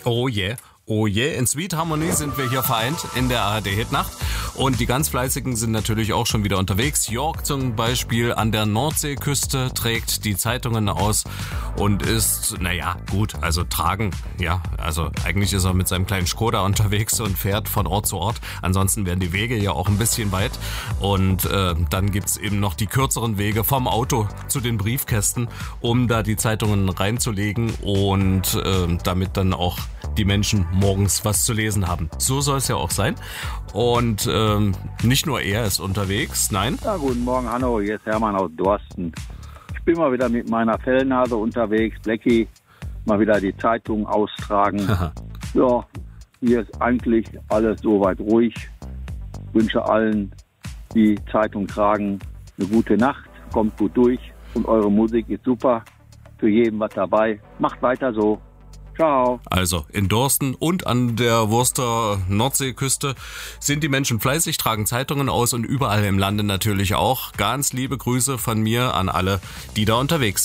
Oh yeah. Oh je, in Sweet Harmony sind wir hier vereint in der ARD-Hitnacht und die ganz Fleißigen sind natürlich auch schon wieder unterwegs. Jörg zum Beispiel an der Nordseeküste trägt die Zeitungen aus und ist, naja, gut, also tragen, ja, also eigentlich ist er mit seinem kleinen Skoda unterwegs und fährt von Ort zu Ort. Ansonsten wären die Wege ja auch ein bisschen weit und dann gibt's eben noch die kürzeren Wege vom Auto zu den Briefkästen, um da die Zeitungen reinzulegen und damit dann auch die Menschen morgens was zu lesen haben. So soll es ja auch sein. Und nicht nur er ist unterwegs, nein. Ja, guten Morgen, Hanno, hier ist Hermann aus Dorsten. Ich bin mal wieder mit meiner Fellnase unterwegs, Blackie, mal wieder die Zeitung austragen. Ja, hier ist eigentlich alles soweit ruhig. Ich wünsche allen, die Zeitung tragen, eine gute Nacht, kommt gut durch und eure Musik ist super. Für jeden was dabei. Macht weiter so. Ciao. Also in Dorsten und an der Wurster Nordseeküste sind die Menschen fleißig, tragen Zeitungen aus und überall im Lande natürlich auch. Ganz liebe Grüße von mir an alle, die da unterwegs sind.